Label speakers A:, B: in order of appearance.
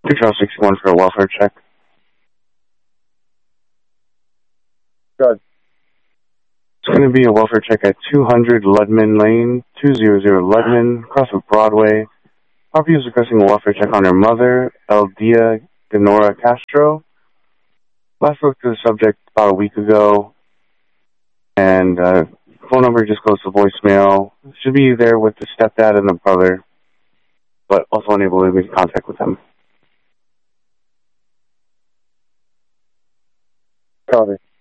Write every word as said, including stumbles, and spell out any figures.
A: Control sixty-one for a welfare check.
B: Good.
A: It's going to be a welfare check at two hundred Ludman Lane, two hundred Ludman, across of Broadway. Harvey is requesting a welfare check on her mother, Eldia Denora Castro. Last spoke to the subject about a week ago, and uh, phone number just goes to voicemail. Should be there with the stepdad and the brother, but also unable to make contact with them.
B: Copy.